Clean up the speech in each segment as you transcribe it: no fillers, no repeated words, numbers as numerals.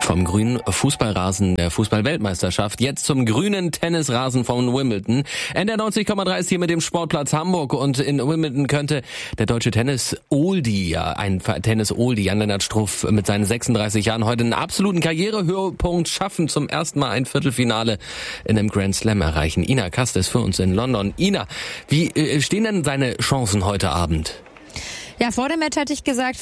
Vom grünen Fußballrasen der Fußball-Weltmeisterschaft jetzt zum grünen Tennisrasen von Wimbledon. NDR 90,3 ist hier mit dem Sportplatz Hamburg und in Wimbledon könnte der deutsche Tennis-Oldie, ein Tennis-Oldie, Jan-Lennart Struff mit seinen 36 Jahren heute einen absoluten Karrierehöhepunkt schaffen, zum ersten Mal ein Viertelfinale in einem Grand Slam erreichen. Ina Kast ist für uns in London. Ina, wie stehen denn seine Chancen heute Abend? Ja, vor dem Match hätte ich gesagt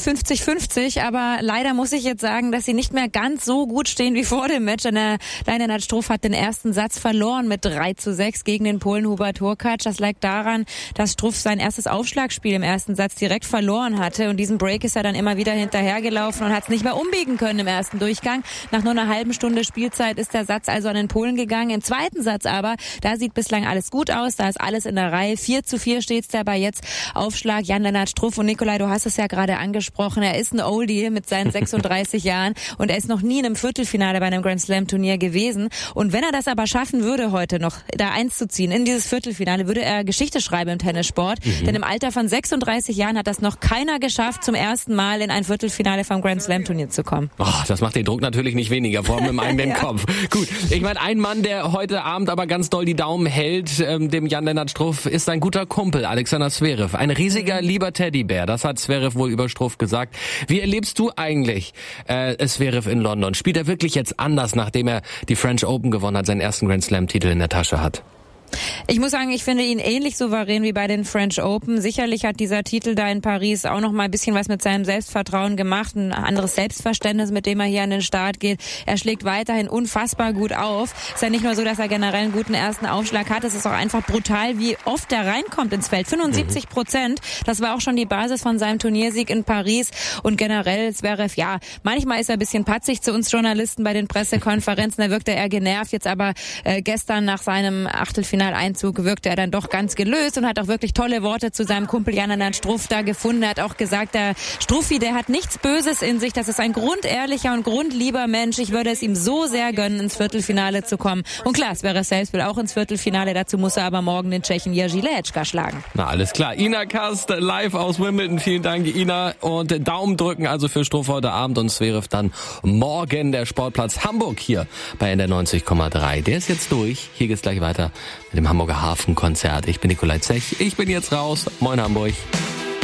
50-50, aber leider muss ich jetzt sagen, dass sie nicht mehr ganz so gut stehen wie vor dem Match. Jan-Lennart Struff hat den ersten Satz verloren mit 3-6 gegen den Polen Hubert Hurkacz. Das lag daran, dass Struff sein erstes Aufschlagspiel im ersten Satz direkt verloren hatte und diesen Break ist er dann immer wieder hinterhergelaufen und hat es nicht mehr umbiegen können im ersten Durchgang. Nach nur einer halben Stunde Spielzeit ist der Satz also an den Polen gegangen. Im zweiten Satz aber, da sieht bislang alles gut aus, da ist alles in der Reihe. 4-4 steht es dabei jetzt. Aufschlag Jan-Lennart Struff. Und Nikolai, du hast es ja gerade angesprochen, er ist ein Oldie mit seinen 36 Jahren und er ist noch nie in einem Viertelfinale bei einem Grand Slam Turnier gewesen. Und wenn er das aber schaffen würde, heute noch da einzuziehen in dieses Viertelfinale, würde er Geschichte schreiben im Tennissport. Denn im Alter von 36 Jahren hat das noch keiner geschafft, zum ersten Mal in ein Viertelfinale vom Grand Slam Turnier zu kommen. Oh, das macht den Druck natürlich nicht weniger, vor allem im eigenen Kopf. Gut, ich meine, ein Mann, der heute Abend aber ganz doll die Daumen hält, dem Jan-Lennart Struff, ist sein guter Kumpel Alexander Zverev. Ein riesiger, lieber Teddybär. Das hat Zverev wohl über Struff gesagt. Wie erlebst du eigentlich Zverev in London? Spielt er wirklich jetzt anders, nachdem er die French Open gewonnen hat, seinen ersten Grand Slam Titel in der Tasche hat? Ich muss sagen, ich finde ihn ähnlich souverän wie bei den French Open. Sicherlich hat dieser Titel da in Paris auch noch mal ein bisschen was mit seinem Selbstvertrauen gemacht, ein anderes Selbstverständnis, mit dem er hier an den Start geht. Er schlägt weiterhin unfassbar gut auf. Ist ja nicht nur so, dass er generell einen guten ersten Aufschlag hat, es ist auch einfach brutal, wie oft er reinkommt ins Feld. 75%, das war auch schon die Basis von seinem Turniersieg in Paris. Und generell, Zverev, ja, manchmal ist er ein bisschen patzig zu uns Journalisten bei den Pressekonferenzen, da wirkt er eher genervt. Jetzt aber gestern nach seinem Achtelfinaleinzug wirkte er dann doch ganz gelöst und hat auch wirklich tolle Worte zu seinem Kumpel Jan-Lennart Struff da gefunden. Er hat auch gesagt, der Struffi, der hat nichts Böses in sich. Das ist ein grundehrlicher und grundlieber Mensch. Ich würde es ihm so sehr gönnen, ins Viertelfinale zu kommen. Und klar, Zverev selbst will auch ins Viertelfinale. Dazu muss er aber morgen den Tschechen Jiří Lehečka schlagen. Na, alles klar. Ina Kast live aus Wimbledon. Vielen Dank, Ina. Und Daumen drücken also für Struff heute Abend und Zverev dann morgen. Der Sportplatz Hamburg hier bei NDR 90,3. Der ist jetzt durch. Hier geht's gleich weiter mit dem Hamburger Hafenkonzert. Ich bin Nikolai Zech. Ich bin jetzt raus. Moin Hamburg.